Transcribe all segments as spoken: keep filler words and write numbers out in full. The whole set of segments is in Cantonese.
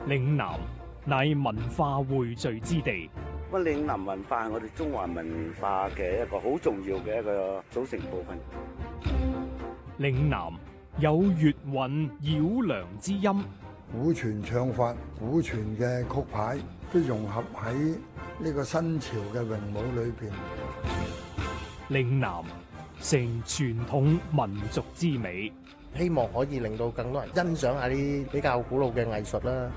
嶺南乃文化匯聚之地。 咁嶺南文化係我哋中華文化嘅一個好重要嘅一個組成部分。 嶺南有粵韻繞梁之音， 古傳唱法、古傳嘅曲牌都融合喺呢個新潮嘅詠舞裏邊。 嶺南成傳統民族之美， 希望可以令到更多人欣賞下啲比較古老嘅藝術啦。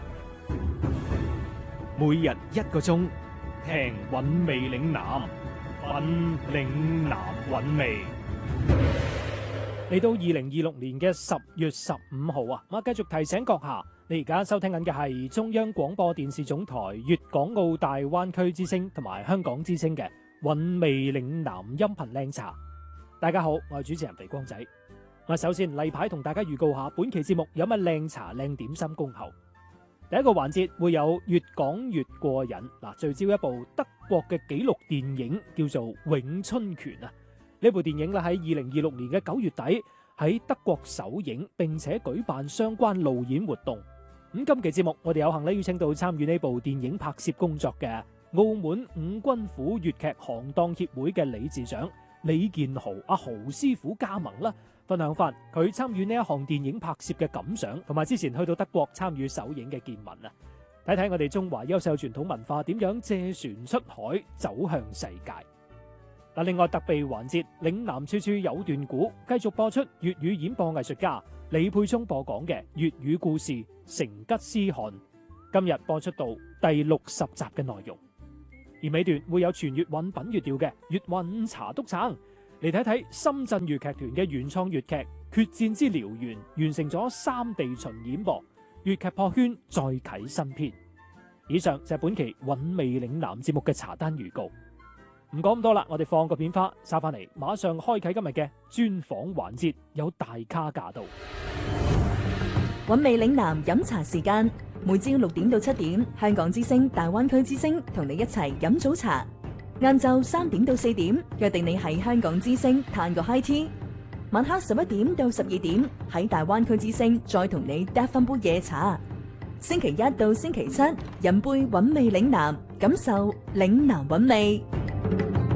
每日一個鐘，聽韻味嶺南，品嶺南韻味。嚟到二零二六年嘅十月十五號啊，我繼續提醒閣下，你而家收聽緊嘅係中央廣播電視總台粵港澳大灣區之聲同埋香港之聲嘅韻味嶺南音頻靚茶。大家好，我係主持人肥光仔。我首先例牌同大家預告下本期節目有乜靚茶靚點心恭候。第一個環節會有越講越過癮，嗱，聚焦一部德國嘅紀錄電影叫做《詠春拳》啊。呢部電影咧喺二零二六年嘅九月底喺德國首映，並且舉辦相關路演活動。咁今期節目我哋有幸咧邀請到參與呢部電影拍攝工作嘅澳門五軍府粵劇行當協會嘅理事長李建豪阿豪師傅加盟啦，分享翻佢參與呢一項電影拍攝嘅感想，同埋之前去到德國參與首映嘅見聞啊！睇睇我哋中華優秀傳統文化點樣借船出海走向世界。嗱，另外特備環節嶺南處處有段古，繼續播出粵語演播藝術家李佩聰播講嘅粵語故事《成吉思汗》，今日播出到第六十集嘅內容。而尾段會有全粵韻品粵調嘅粵韻茶督撐，嚟睇睇深圳粵劇團嘅原創粵劇《決戰之燎原》完成咗三地巡演噃，粵劇破圈再啟新篇。以上就係本期韻味嶺南節目嘅茶單預告。唔講咁多啦，我哋放個片花，收翻嚟，馬上開啟今日嘅專訪環節，有大咖駕到。 韻味嶺南飲茶時間，每朝六點到七點，香港之聲、大灣區之聲同你一齊飲早茶。晏晝三點到四點，約定你喺香港之聲嘆個 high tea。晚黑十一點到十二點，喺大灣區之聲再同你嗒翻杯夜茶。星期一到星期七，飲杯韻味嶺南，感受嶺南韻味。